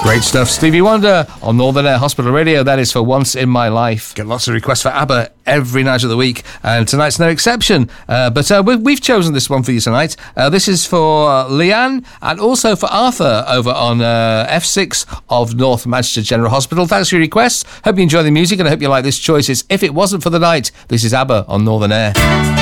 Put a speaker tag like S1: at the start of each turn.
S1: Great stuff. Stevie Wonder on Northern Air Hospital Radio. That is for Once in My Life. Get lots of requests for ABBA every night of the week, and tonight's no exception. But we've chosen this one for you tonight. This is for Leanne and also for Arthur over on F6 of North Manchester General Hospital. Thanks for your requests. Hope you enjoy the music and I hope you like this choice. It's If It Wasn't for the Night. This is ABBA on Northern Air.